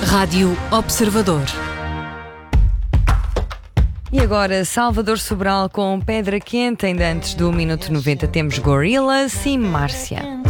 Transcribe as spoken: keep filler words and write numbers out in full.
Rádio Observador. E agora, Salvador Sobral com Pedra Quente. Ainda antes do Minuto noventa temos Gorillaz e Márcia.